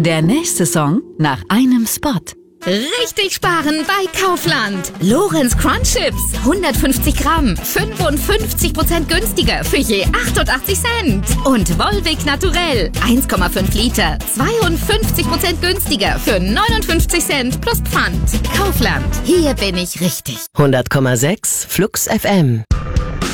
Der nächste Song nach einem Spot. Richtig sparen bei Kaufland. Lorenz Crunch Chips, 150 Gramm, 55% günstiger für je 88 Cent. Und Volvic Naturell, 1,5 Liter, 52% günstiger für 59 Cent plus Pfand. Kaufland, hier bin ich richtig. 100,6 Flux FM.